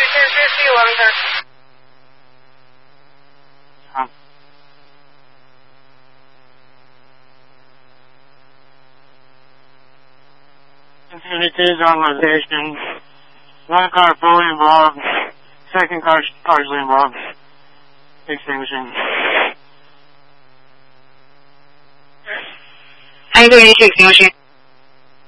Infinities on location. One car fully involved. Second car partially involved. Extinguishing. 还有一个人是extinguishing.